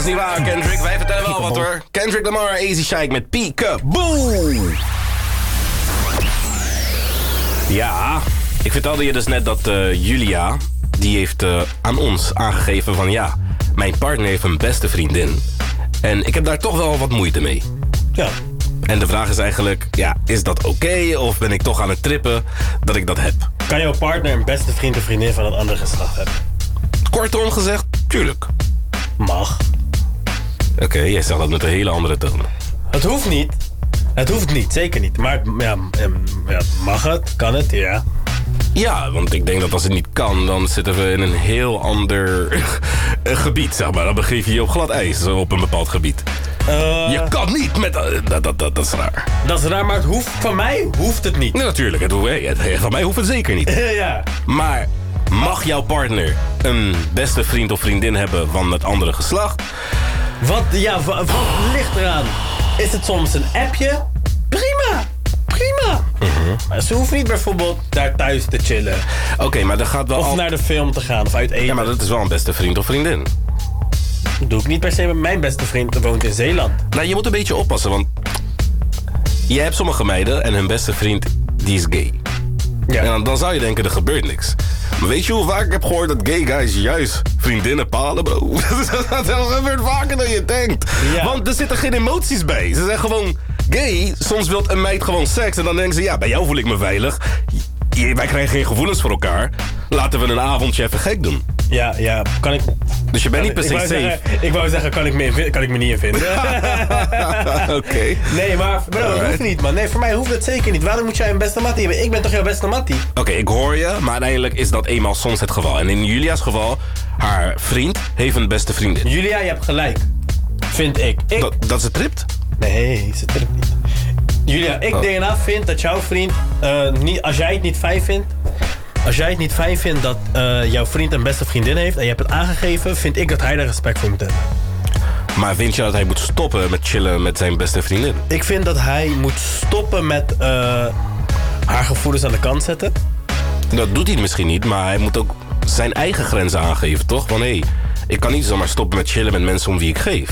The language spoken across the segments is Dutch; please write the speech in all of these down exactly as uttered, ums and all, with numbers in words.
is niet waar, Kendrick. Wij vertellen wel wat hoor. Kendrick Lamar, Easy Shike met Peekaboo. Ja, ik vertelde je dus net dat uh, Julia, die heeft uh, aan ons aangegeven van ja, mijn partner heeft een beste vriendin. En ik heb daar toch wel wat moeite mee. Ja. En de vraag is eigenlijk, ja, is dat oké okay, of ben ik toch aan het trippen dat ik dat heb? Kan jouw partner een beste vriend of vriendin van een ander geslacht hebben? Kortom gezegd, tuurlijk. Mag. Oké, okay, jij zegt dat met een hele andere toon. Het hoeft niet. Het hoeft niet, zeker niet. Maar ja, ja, mag het? Kan het? Ja. Ja, want ik denk dat als het niet kan, dan zitten we in een heel ander gebied, zeg maar. Dan begeef je je op glad ijs op een bepaald gebied. Uh, je kan niet met... Uh, dat, dat, dat, dat is raar. Dat is raar, maar het hoeft, van mij hoeft het niet. Nee, natuurlijk. Het, het, van mij hoeft het zeker niet. Ja. Maar mag jouw partner een beste vriend of vriendin hebben van het andere geslacht? Wat, ja, wat, wat ligt eraan? Is het soms een appje? Prima. Prima. Uh-huh. Maar ze hoeft niet bijvoorbeeld daar thuis te chillen. Oké, okay, maar dan gaat wel... Of al... naar de film te gaan of uit eten. Ja, maar dat is wel een beste vriend of vriendin. Dat doe ik niet per se met mijn beste vriend, die woont in Zeeland. Nou, je moet een beetje oppassen, want... Je hebt sommige meiden en hun beste vriend, die is gay. Ja. En dan, dan zou je denken, er gebeurt niks. Maar weet je hoe vaak ik heb gehoord dat gay guys juist vriendinnen palen, bro? Dat gebeurt vaker dan je denkt. Ja. Want er zitten geen emoties bij. Ze zijn gewoon gay. Soms wil een meid gewoon seks en dan denken ze, ja, bij jou voel ik me veilig. Wij krijgen geen gevoelens voor elkaar. Laten we een avondje even gek doen. Ja, ja, kan ik... Dus je bent niet per se safe. Zeggen, ik wou zeggen, kan ik me, kan ik me niet in vinden. Oké. Okay. Nee, maar bro, dat hoeft niet, man. Nee, voor mij hoeft het zeker niet. Waarom moet jij een beste mattie hebben? Ik ben toch jouw beste mattie? Oké, okay, ik hoor je, maar uiteindelijk is dat eenmaal soms het geval. En in Julia's geval, haar vriend heeft een beste vriendin. Julia, je hebt gelijk. Vind ik. ik... Dat, dat ze tript? Nee, ze tript niet. Julia, ik oh. D N A vind dat jouw vriend, uh, niet, als jij het niet fijn vindt... Als jij het niet fijn vindt dat uh, jouw vriend een beste vriendin heeft en je hebt het aangegeven, vind ik dat hij er respect voor moet hebben. Maar vind je dat hij moet stoppen met chillen met zijn beste vriendin? Ik vind dat hij moet stoppen met uh, haar gevoelens aan de kant zetten. Dat doet hij misschien niet, maar hij moet ook zijn eigen grenzen aangeven, toch? Want hé, hey, ik kan niet zomaar stoppen met chillen met mensen om wie ik geef.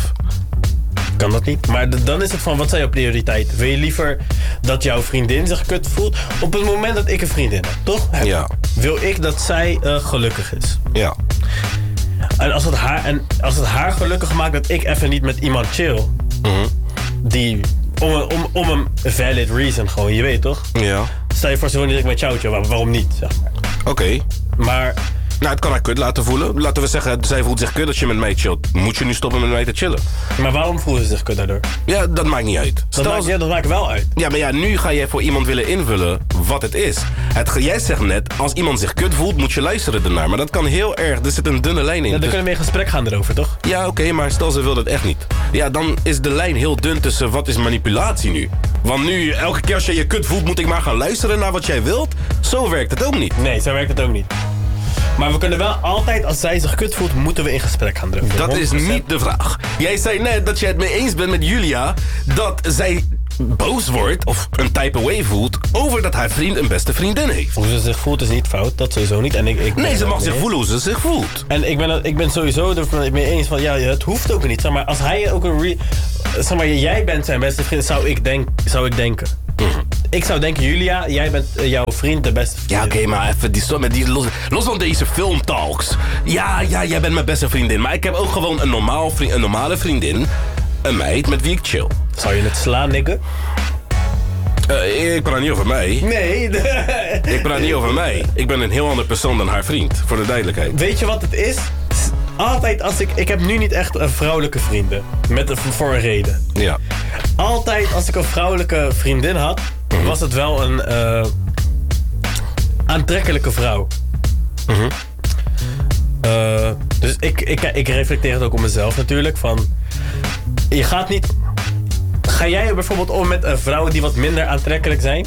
Kan dat niet. Maar d- dan is het van, wat zijn jouw prioriteiten? Wil je liever dat jouw vriendin zich kut voelt? Op het moment dat ik een vriendin heb, toch? Heb, ja. Wil ik dat zij uh, gelukkig is. Ja. En als, het haar, en als het haar gelukkig maakt dat ik even niet met iemand chill... Mm-hmm. Die... Om een, om, om een valid reason gewoon, je weet toch? Ja. Stel je voor, ze wil niet dat ik met jou chill, waarom niet? Zeg maar. Oké. Okay. Maar... Nou, het kan haar kut laten voelen. Laten we zeggen, zij voelt zich kut als je met mij chillt. Moet je nu stoppen met mij te chillen? Maar waarom voelen ze zich kut daardoor? Ja, dat maakt niet uit. Dat, maakt, ja, dat maakt wel uit. Ja, maar ja, nu ga je voor iemand willen invullen wat het is. Het, jij zegt net, als iemand zich kut voelt, moet je luisteren ernaar. Maar dat kan heel erg, er zit een dunne lijn in. Ja, dan dus... kunnen we in gesprek gaan erover, toch? Ja, oké, okay, maar stel ze wil dat echt niet. Ja, dan is de lijn heel dun tussen wat is manipulatie nu. Want nu, elke keer als je je kut voelt, moet ik maar gaan luisteren naar wat jij wilt. Zo werkt het ook niet. Nee, zo werkt het ook niet. Maar we kunnen wel altijd, als zij zich kut voelt, moeten we in gesprek gaan drukken. Dat is niet de vraag. Jij zei net dat je het mee eens bent met Julia dat zij boos wordt of een type away voelt over dat haar vriend een beste vriendin heeft. Hoe ze zich voelt is niet fout, dat sowieso niet. En ik, ik nee, ze mag zich voelen hoe ze zich voelt. En ik ben, ik ben sowieso er mee eens van, ja, het hoeft ook niet. Zeg maar, als hij ook een... Re, zeg maar, jij bent zijn beste vriend, zou ik, denk, zou ik denken. Mm-hmm. Ik zou denken, Julia, jij bent uh, jouw vriend de beste vriendin. Ja, oké, okay, maar even die, met die, los, los van deze filmtalks. Ja, ja, jij bent mijn beste vriendin. Maar ik heb ook gewoon een, normaal vriend, een normale vriendin. Een meid met wie ik chill. Zou je het slaan, nigga? Uh, ik praat niet over mij. Nee. Ik praat niet over mij. Ik ben een heel ander persoon dan haar vriend, voor de duidelijkheid. Weet je wat het is? Altijd als ik... Ik heb nu niet echt een vrouwelijke vrienden. Met een, voor een reden. Ja. Altijd als ik een vrouwelijke vriendin had, mm-hmm. was het wel een uh, aantrekkelijke vrouw. Mm-hmm. Uh, dus ik, ik, ik reflecteer het ook op mezelf natuurlijk. Van, je gaat niet... Ga jij bijvoorbeeld om met uh, vrouwen die wat minder aantrekkelijk zijn?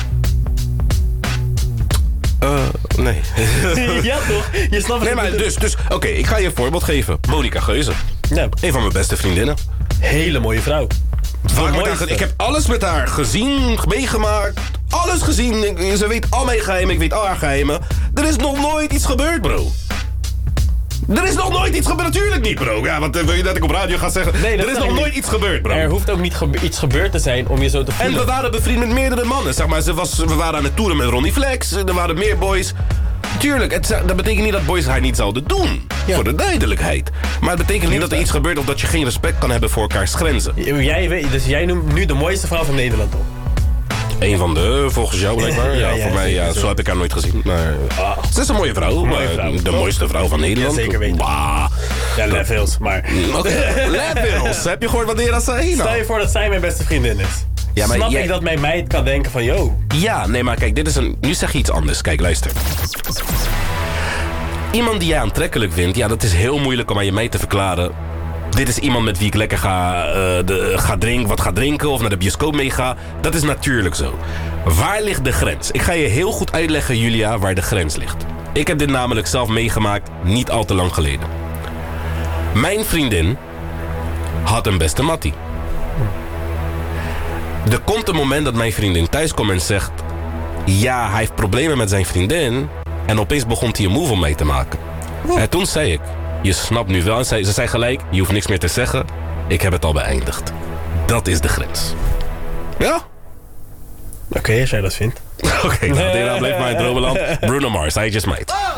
Uh, nee. Ja toch? Je snapt nee, maar dus, dus oké, okay, ik ga je een voorbeeld geven. Monica Geuze. Ja. Een van mijn beste vriendinnen. Hele mooie vrouw. Haar, ik heb alles met haar gezien, meegemaakt. Alles gezien. Ik, ze weet al mijn geheimen, ik weet al haar geheimen. Er is nog nooit iets gebeurd, bro. Er is nog nooit iets gebeurd. Natuurlijk niet, bro. Ja, wat wil je dat ik op radio ga zeggen? Nee, er is nog nooit niet. iets gebeurd, bro. Er hoeft ook niet gebe- iets gebeurd te zijn om je zo te voelen. En we waren bevriend met meerdere mannen. Zeg maar, ze was, we waren aan het toeren met Ronnie Flex. Er waren meer boys. Tuurlijk, het, dat betekent niet dat boys haar niet zouden doen. Ja. Voor de duidelijkheid. Maar het betekent niet dat er iets gebeurt of dat je geen respect kan hebben voor elkaars grenzen. Jij, weet, dus jij noemt nu de mooiste vrouw van Nederland op. Eén van de, volgens jou blijkbaar. Ja, ja, ja, voor mij, ja, zo. zo heb ik haar nooit gezien. Maar, ah. Ze is een mooie vrouw. Een mooie vrouw. De mooiste vrouw van Nederland. Ja, zeker weten. Bah. Ja, Levels, maar... Oké, okay. Levels. Heb je gehoord wat Dera zei? Nou. Stel je voor dat zij mijn beste vriendin is. Ja, maar Snap jij... ik dat mijn meid kan denken van, yo. Ja, nee, maar kijk, dit is een... Nu zeg je iets anders. Kijk, luister. Iemand die jij aantrekkelijk vindt, ja, dat is heel moeilijk om aan je meid te verklaren. Dit is iemand met wie ik lekker ga, uh, de, ga drinken, wat ga drinken of naar de bioscoop mee ga. Dat is natuurlijk zo. Waar ligt de grens? Ik ga je heel goed uitleggen, Julia, waar de grens ligt. Ik heb dit namelijk zelf meegemaakt niet al te lang geleden. Mijn vriendin had een beste mattie. Er komt een moment dat mijn vriendin thuis komt en zegt... Ja, hij heeft problemen met zijn vriendin. En opeens begon hij een move om mee te maken. Oh. En toen zei ik... Je snapt nu wel. En ze, ze zei gelijk, je hoeft niks meer te zeggen. Ik heb het al beëindigd. Dat is de grens. Ja? Oké, okay, als jij dat vindt. Oké, okay, nou, daarna bleef maar in Dromeland. Bruno Mars, I Just Might.